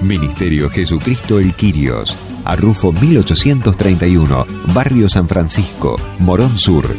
Ministerio Jesucristo El Quirios, Arrufo 1831, Barrio San Francisco, Morón Sur.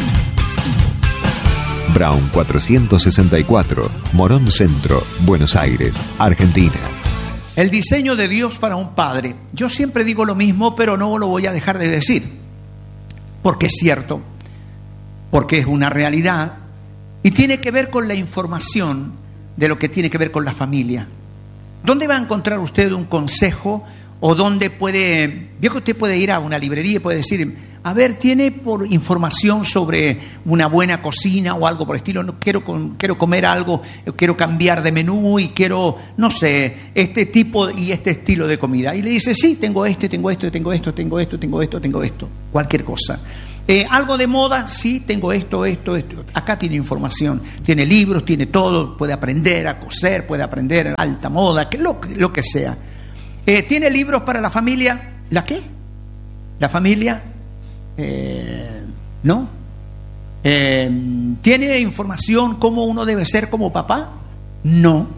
Brown 464, Morón Centro, Buenos Aires, Argentina. El diseño de Dios para un padre. Yo siempre digo lo mismo, pero no lo voy a dejar de decir, porque es cierto, porque es una realidad y tiene que ver con la información de lo que tiene que ver con la familia. ¿Dónde va a encontrar usted un consejo o dónde puede? Veo que usted puede ir a una librería y puede decir, a ver, ¿tiene por información sobre una buena cocina o algo por el estilo? No, quiero comer algo, quiero cambiar de menú y quiero, no sé, este tipo y este estilo de comida. Y le dice, sí, tengo esto, cualquier cosa. Algo de moda, sí, tengo esto. Acá tiene información, tiene libros, tiene todo, puede aprender a coser, puede aprender alta moda, lo que sea. ¿Tiene libros para la familia? ¿La qué? ¿La familia? ¿No? ¿Tiene información cómo uno debe ser como papá? No.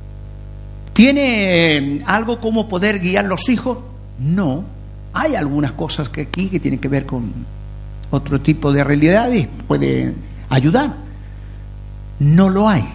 ¿Tiene algo como poder guiar los hijos? No. Hay algunas cosas que aquí que tienen que ver con otro tipo de realidades, puede ayudar. No lo hay.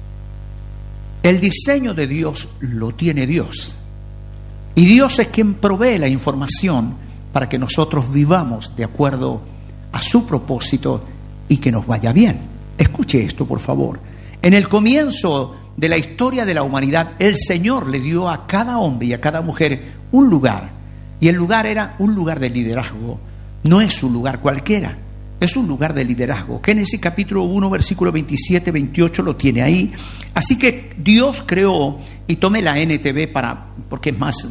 El diseño de Dios lo tiene Dios. Y Dios es quien provee la información para que nosotros vivamos de acuerdo a su propósito y que nos vaya bien. Escuche esto, por favor. En el comienzo de la historia de la humanidad, el Señor le dio a cada hombre y a cada mujer un lugar. Y el lugar era un lugar de liderazgo. No es un lugar cualquiera, es un lugar de liderazgo. Génesis capítulo 1, versículo 27, 28 lo tiene ahí. Así que Dios creó, y tomé la NTV porque es más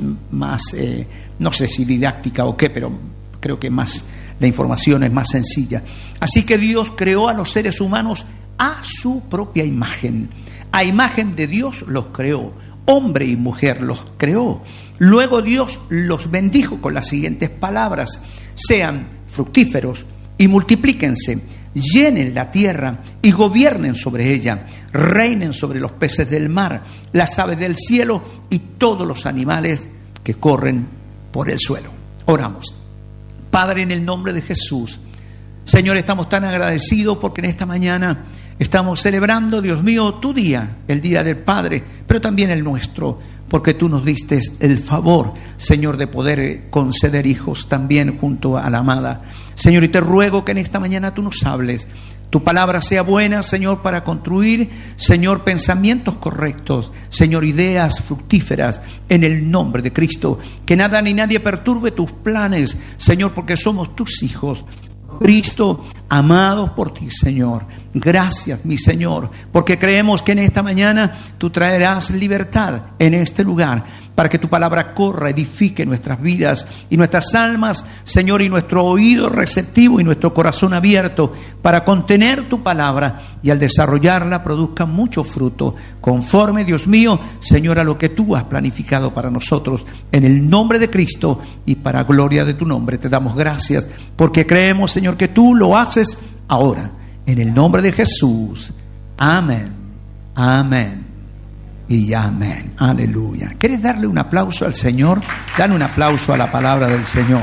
no sé si didáctica o qué, pero creo que más la información es más sencilla. Así que Dios creó a los seres humanos a su propia imagen. A imagen de Dios los creó, hombre y mujer los creó. Luego Dios los bendijo con las siguientes palabras: sean fructíferos y multiplíquense, llenen la tierra y gobiernen sobre ella, reinen sobre los peces del mar, las aves del cielo y todos los animales que corren por el suelo. Oramos. Padre, en el nombre de Jesús, Señor, estamos tan agradecidos porque en esta mañana estamos celebrando, Dios mío, tu día, el Día del Padre, pero también el nuestro, porque tú nos diste el favor, Señor, de poder conceder hijos también junto a la amada. Señor, y te ruego que en esta mañana tú nos hables. Tu palabra sea buena, Señor, para construir, Señor, pensamientos correctos, Señor, ideas fructíferas en el nombre de Cristo. Que nada ni nadie perturbe tus planes, Señor, porque somos tus hijos. Cristo, amados por ti, Señor. Gracias, mi Señor, porque creemos que en esta mañana tú traerás libertad en este lugar, para que tu palabra corra, edifique nuestras vidas y nuestras almas, Señor, y nuestro oído receptivo y nuestro corazón abierto para contener tu palabra y al desarrollarla produzca mucho fruto, conforme, Dios mío, Señor, a lo que tú has planificado para nosotros. En el nombre de Cristo y para gloria de tu nombre te damos gracias, porque creemos, Señor, que tú lo haces ahora. En el nombre de Jesús. Amén. Amén. Y amén. Aleluya. ¿Quieres darle un aplauso al Señor? Dale un aplauso a la palabra del Señor.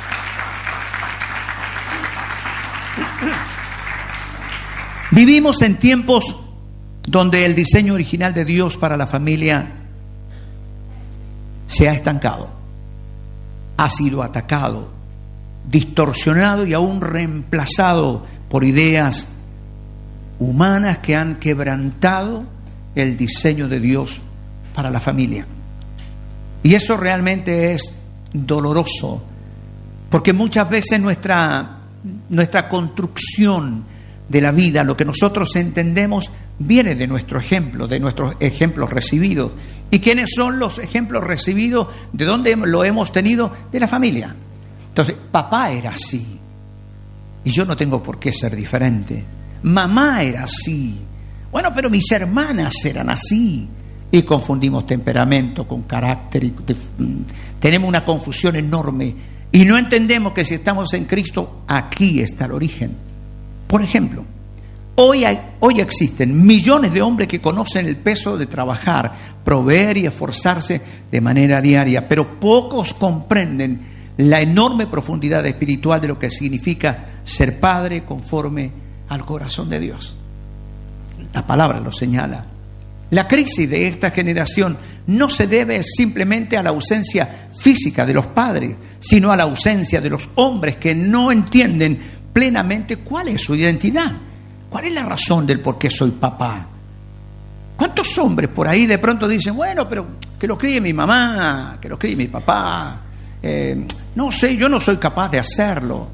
Vivimos en tiempos donde el diseño original de Dios para la familia se ha estancado, ha sido atacado, distorsionado y aún reemplazado por ideas humanas que han quebrantado el diseño de Dios para la familia. Y eso realmente es doloroso, porque muchas veces nuestra construcción de la vida, lo que nosotros entendemos, viene de nuestro ejemplo, de nuestros ejemplos recibidos. ¿Y quiénes son los ejemplos recibidos? ¿De dónde lo hemos tenido? De la familia. Entonces, papá era así, y yo no tengo por qué ser diferente. Mamá era así. Bueno, pero mis hermanas eran así. Y confundimos temperamento con carácter. Y tenemos una confusión enorme. Y no entendemos que si estamos en Cristo, aquí está el origen. Por ejemplo, Hoy existen millones de hombres que conocen el peso de trabajar, proveer y esforzarse de manera diaria, pero pocos comprenden la enorme profundidad espiritual de lo que significa ser padre conforme al corazón de Dios. La palabra lo señala. La crisis de esta generación no se debe simplemente a la ausencia física de los padres, sino a la ausencia de los hombres que no entienden plenamente cuál es su identidad. ¿Cuál es la razón del por qué soy papá? ¿Cuántos hombres por ahí de pronto dicen, bueno, pero que lo críe mi mamá, que lo críe mi papá? No sé, yo no soy capaz de hacerlo.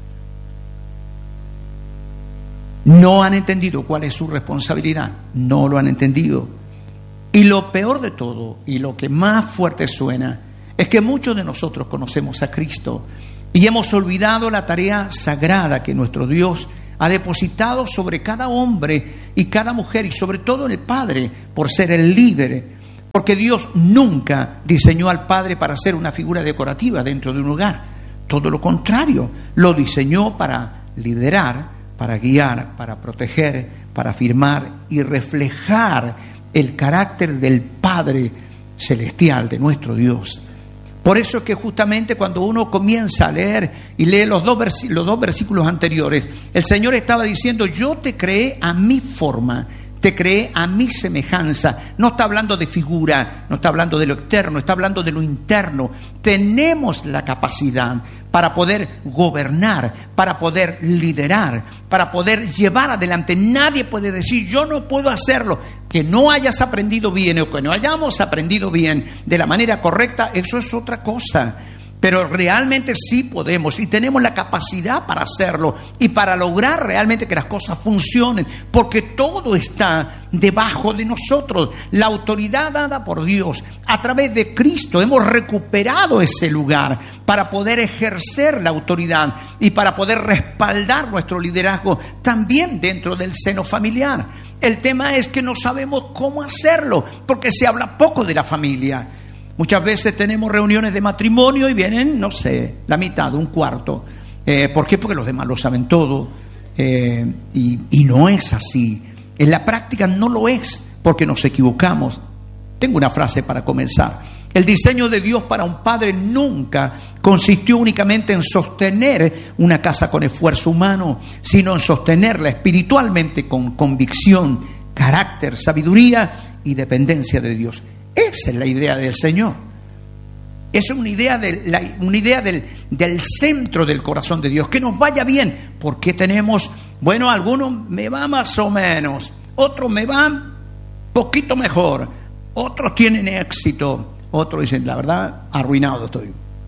No han entendido cuál es su responsabilidad, no lo han entendido. Y lo peor de todo, y lo que más fuerte suena, es que muchos de nosotros conocemos a Cristo y hemos olvidado la tarea sagrada que nuestro Dios ha depositado sobre cada hombre y cada mujer, y sobre todo el padre, por ser el líder. Porque Dios nunca diseñó al padre para ser una figura decorativa dentro de un hogar. Todo lo contrario, lo diseñó para liderar, para guiar, para proteger, para afirmar y reflejar el carácter del Padre Celestial, de nuestro Dios. Por eso es que justamente cuando uno comienza a leer y lee los dos versículos anteriores, el Señor estaba diciendo, yo te creé a mi forma, te creé a mi semejanza. No está hablando de figura, no está hablando de lo externo, está hablando de lo interno. Tenemos la capacidad para poder gobernar, para poder liderar, para poder llevar adelante. Nadie puede decir, yo no puedo hacerlo. Que no hayas aprendido bien o que no hayamos aprendido bien de la manera correcta, eso es otra cosa. Pero realmente sí podemos y tenemos la capacidad para hacerlo y para lograr realmente que las cosas funcionen, porque todo está debajo de nosotros. La autoridad dada por Dios a través de Cristo, hemos recuperado ese lugar para poder ejercer la autoridad y para poder respaldar nuestro liderazgo también dentro del seno familiar. El tema es que no sabemos cómo hacerlo, porque se habla poco de la familia. Muchas veces tenemos reuniones de matrimonio y vienen, no sé, la mitad, un cuarto. ¿Por qué? Porque los demás lo saben todo. Y no es así. En la práctica no lo es, porque nos equivocamos. Tengo una frase para comenzar. El diseño de Dios para un padre nunca consistió únicamente en sostener una casa con esfuerzo humano, sino en sostenerla espiritualmente con convicción, carácter, sabiduría y dependencia de Dios. Esa es la idea del Señor. Es una idea del centro del corazón de Dios. Que nos vaya bien. Porque tenemos, bueno, algunos me va más o menos, otros me van poquito mejor, otros tienen éxito, otros dicen, la verdad, arruinado estoy.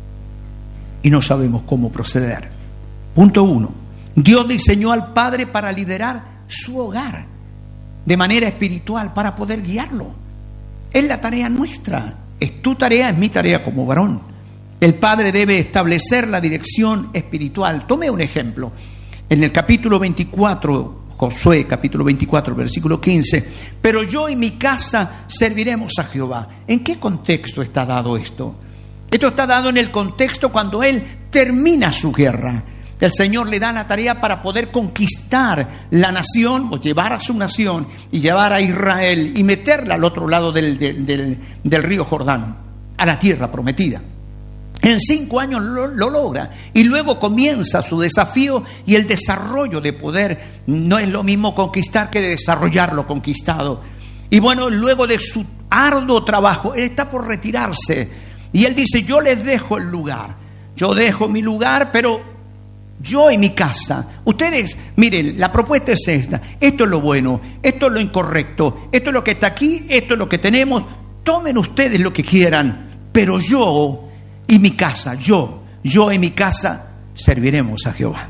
Y no sabemos cómo proceder. Punto 1. Dios diseñó al padre para liderar su hogar de manera espiritual, para poder guiarlo. Es la tarea nuestra, es tu tarea, es mi tarea como varón. El padre debe establecer la dirección espiritual. Tome un ejemplo. En el capítulo 24, Josué, capítulo 24, versículo 15. Pero yo y mi casa serviremos a Jehová. ¿En qué contexto está dado esto? Esto está dado en el contexto cuando él termina su guerra. El Señor le da la tarea para poder conquistar la nación, o llevar a su nación y llevar a Israel y meterla al otro lado del río Jordán, a la tierra prometida. En 5 años lo logra y luego comienza su desafío y el desarrollo de poder. No es lo mismo conquistar que desarrollar lo conquistado. Y bueno, luego de su arduo trabajo, él está por retirarse y él dice, yo les dejo el lugar, yo dejo mi lugar, pero yo y mi casa. Ustedes, miren, la propuesta es esta. Esto es lo bueno, esto es lo incorrecto, esto es lo que está aquí, esto es lo que tenemos. Tomen ustedes lo que quieran, pero yo y mi casa, yo y mi casa serviremos a Jehová.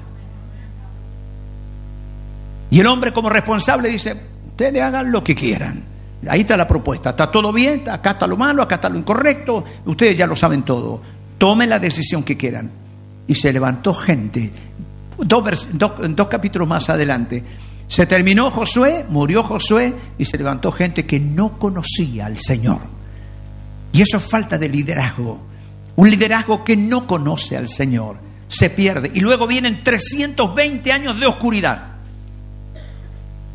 Y el hombre como responsable dice, ustedes hagan lo que quieran. Ahí está la propuesta, está todo bien, acá está lo malo, acá está lo incorrecto, ustedes ya lo saben todo. Tomen la decisión que quieran. Y se levantó gente. Dos capítulos más adelante. Se terminó Josué, murió Josué y se levantó gente que no conocía al Señor. Y eso es falta de liderazgo. Un liderazgo que no conoce al Señor se pierde. Y luego vienen 320 años de oscuridad.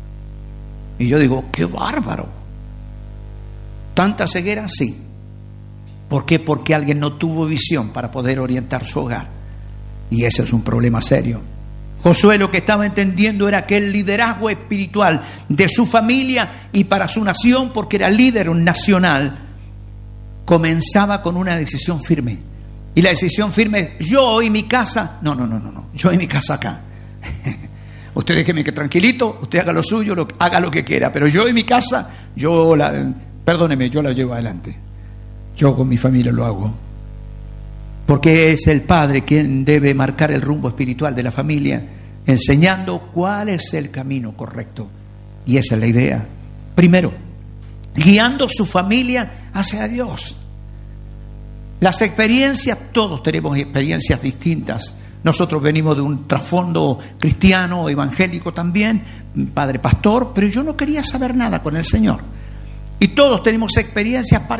Y yo digo, qué bárbaro. ¿Tanta ceguera? Sí. ¿Por qué? Porque alguien no tuvo visión para poder orientar su hogar. Y ese es un problema serio. Josué lo que estaba entendiendo era que el liderazgo espiritual de su familia y para su nación, porque era líder nacional, comenzaba con una decisión firme. Y la decisión firme es: yo y mi casa, no, yo y mi casa acá. Usted déjeme que tranquilito, usted haga lo suyo, haga lo que quiera, pero yo y mi casa, perdóneme, yo la llevo adelante. Yo con mi familia lo hago. Porque es el padre quien debe marcar el rumbo espiritual de la familia, enseñando cuál es el camino correcto. Y esa es la idea. Primero, guiando su familia hacia Dios. Las experiencias, todos tenemos experiencias distintas. Nosotros venimos de un trasfondo cristiano, evangélico también, padre pastor, pero yo no quería saber nada con el Señor. Y todos tenemos experiencias parecidas.